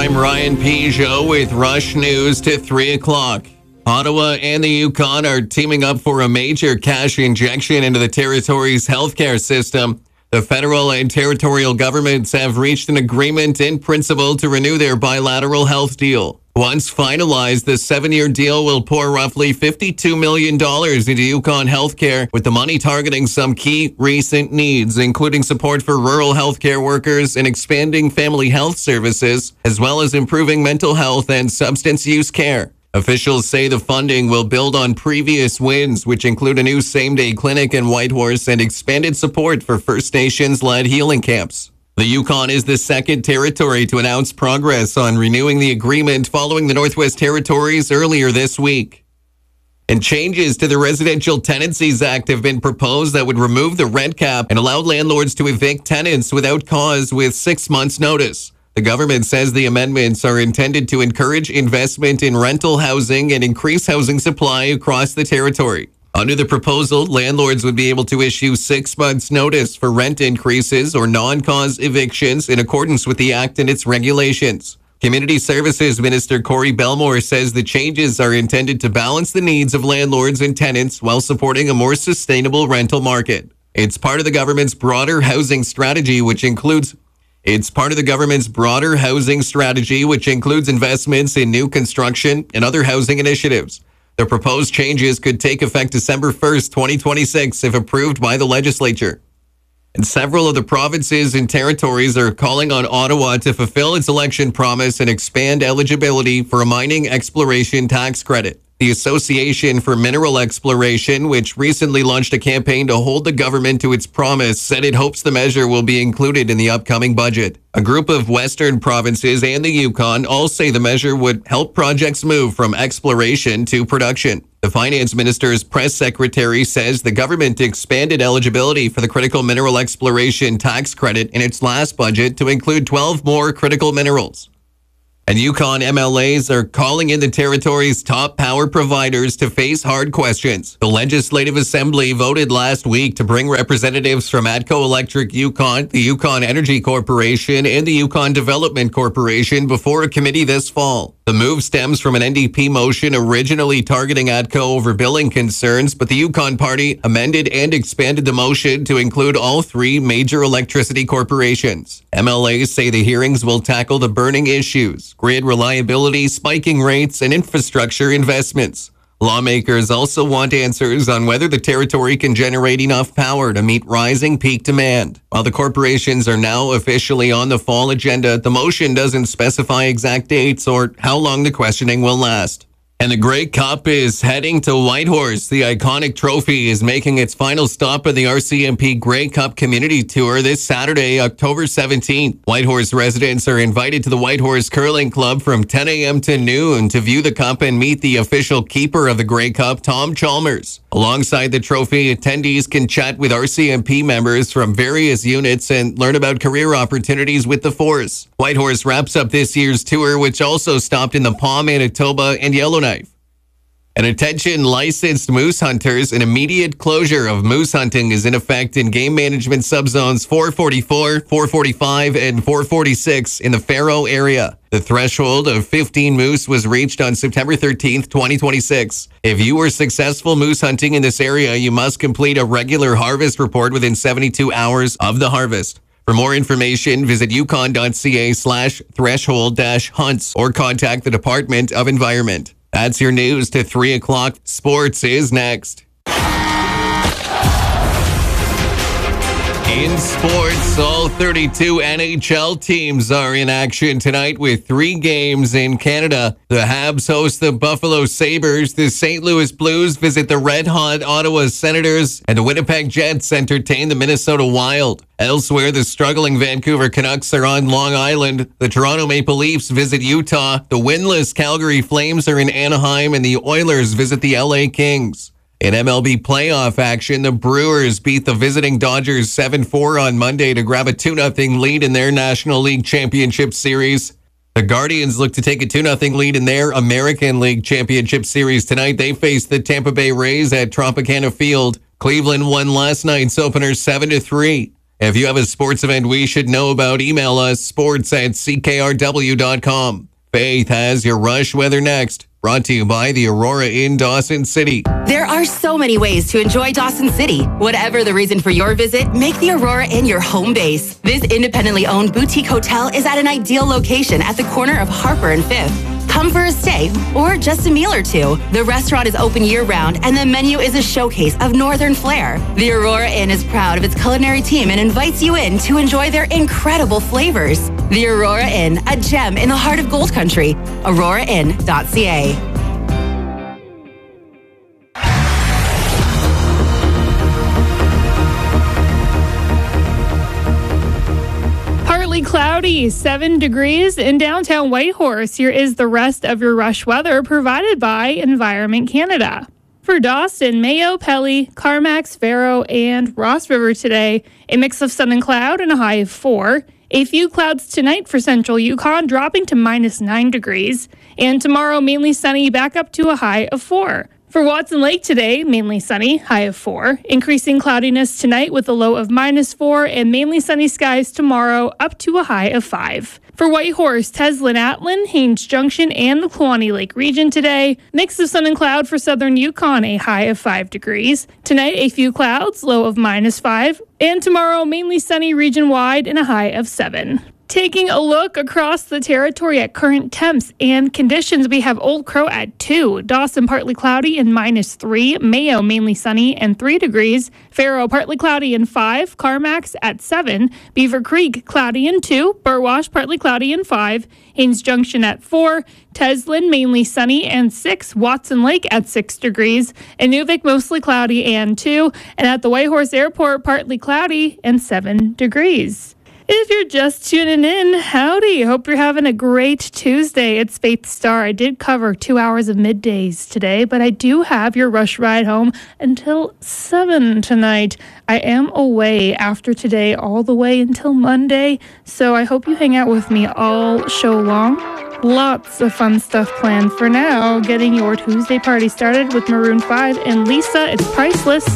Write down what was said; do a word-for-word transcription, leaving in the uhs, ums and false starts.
I'm Ryan Peugeot with Rush News to three o'clock. Ottawa and the Yukon are teaming up for a major cash injection into the territory's healthcare system. The federal and territorial governments have reached an agreement in principle to renew their bilateral health deal. Once finalized, the seven-year deal will pour roughly fifty-two million dollars into Yukon healthcare, with the money targeting some key recent needs, including support for rural healthcare workers and expanding family health services, as well as improving mental health and substance use care. Officials say the funding will build on previous wins, which include a new same-day clinic in Whitehorse and expanded support for First Nations-led healing camps. The Yukon is the second territory to announce progress on renewing the agreement following the Northwest Territories earlier this week. And changes to the Residential Tenancies Act have been proposed that would remove the rent cap and allow landlords to evict tenants without cause with six months' notice. The government says the amendments are intended to encourage investment in rental housing and increase housing supply across the territory. Under the proposal, landlords would be able to issue six months' notice for rent increases or non-cause evictions in accordance with the Act and its regulations. Community Services Minister Corey Belmore says the changes are intended to balance the needs of landlords and tenants while supporting a more sustainable rental market. It's part of the government's broader housing strategy, which includes It's part of the government's broader housing strategy, which includes investments in new construction and other housing initiatives. The proposed changes could take effect December first, twenty twenty-six, if approved by the legislature. And several of the provinces and territories are calling on Ottawa to fulfill its election promise and expand eligibility for a mining exploration tax credit. The Association for Mineral Exploration, which recently launched a campaign to hold the government to its promise, said it hopes the measure will be included in the upcoming budget. A group of Western provinces and the Yukon all say the measure would help projects move from exploration to production. The Finance Minister's press secretary says the government expanded eligibility for the critical mineral exploration tax credit in its last budget to include twelve more critical minerals. And Yukon M L As are calling in the territory's top power providers to face hard questions. The Legislative Assembly voted last week to bring representatives from ATCO Electric Yukon, the Yukon Energy Corporation, and the Yukon Development Corporation before a committee this fall. The move stems from an N D P motion originally targeting ATCO over billing concerns, but the Yukon Party amended and expanded the motion to include all three major electricity corporations. M L As say the hearings will tackle the burning issues: grid reliability, spiking rates, and infrastructure investments. Lawmakers also want answers on whether the territory can generate enough power to meet rising peak demand. While the corporations are now officially on the fall agenda, the motion doesn't specify exact dates or how long the questioning will last. And the Grey Cup is heading to Whitehorse. The iconic trophy is making its final stop on the R C M P Grey Cup Community Tour this Saturday, October seventeenth. Whitehorse residents are invited to the Whitehorse Curling Club from ten a.m. to noon to view the cup and meet the official keeper of the Grey Cup, Tom Chalmers. Alongside the trophy, attendees can chat with R C M P members from various units and learn about career opportunities with the force. Whitehorse wraps up this year's tour, which also stopped in the Pas, Manitoba, and Yellowknife. And attention licensed moose hunters, an immediate closure of moose hunting is in effect in game management subzones four forty-four, four forty-five, and four forty-six in the Faro area. The threshold of fifteen moose was reached on September thirteenth, twenty twenty-six. If you were successful moose hunting in this area, you must complete a regular harvest report within seventy-two hours of the harvest. For more information, visit yukon.ca slash threshold dash hunts or contact the Department of Environment. That's your news to three o'clock. Sports is next. In sports, all thirty-two N H L teams are in action tonight with three games in Canada. The Habs host the Buffalo Sabres, the Saint Louis Blues visit the red-hot Ottawa Senators, and the Winnipeg Jets entertain the Minnesota Wild. Elsewhere, the struggling Vancouver Canucks are on Long Island. The Toronto Maple Leafs visit Utah. The winless Calgary Flames are in Anaheim, and the Oilers visit the L A Kings. In M L B playoff action, the Brewers beat the visiting Dodgers seven four on Monday to grab a two nothing lead in their National League Championship Series. The Guardians look to take a two nothing lead in their American League Championship Series tonight. They face the Tampa Bay Rays at Tropicana Field. Cleveland won last night's opener seven to three. If you have a sports event we should know about, email us sports at c k r w dot com. Faith has your Rush weather next. Brought to you by the Aurora Inn Dawson City. There are so many ways to enjoy Dawson City. Whatever the reason for your visit, make the Aurora Inn your home base. This independently owned boutique hotel is at an ideal location at the corner of Harper and Fifth. Come for a stay or just a meal or two. The restaurant is open year-round and the menu is a showcase of Northern flair. The Aurora Inn is proud of its culinary team and invites you in to enjoy their incredible flavors. The Aurora Inn, a gem in the heart of Gold Country. aurora inn dot c a. Cloudy, seven degrees in downtown Whitehorse. Here is the rest of your Rush weather provided by Environment Canada. For Dawson, Mayo, Pelly, Carmax, Faro, and Ross River today, a mix of sun and cloud and a high of four. A few clouds tonight for central Yukon, dropping to minus nine degrees. And tomorrow, mainly sunny, back up to a high of four. For Watson Lake today, mainly sunny, high of four. Increasing cloudiness tonight with a low of minus four, and mainly sunny skies tomorrow, up to a high of five. For Whitehorse, Teslin, Atlin, Haines Junction, and the Kluane Lake region today, mix of sun and cloud for southern Yukon, a high of five degrees. Tonight, a few clouds, low of minus five. And tomorrow, mainly sunny region-wide and a high of seven. Taking a look across the territory at current temps and conditions, we have Old Crow at two, Dawson partly cloudy and minus three, Mayo mainly sunny and three degrees, Faro partly cloudy and five, Carmax at seven, Beaver Creek cloudy and two, Burwash partly cloudy and five, Haines Junction at four, Teslin mainly sunny and six, Watson Lake at six degrees, Inuvik mostly cloudy and two, and at the Whitehorse Airport partly cloudy and seven degrees. If you're just tuning in, howdy. Hope you're having a great Tuesday. It's Faith Star. I did cover two hours of middays today, but I do have your Rush ride home until seven tonight. I am away after today all the way until Monday, so I hope you hang out with me all show long. Lots of fun stuff planned for now. Getting your Tuesday party started with Maroon five and Lisa. It's Priceless.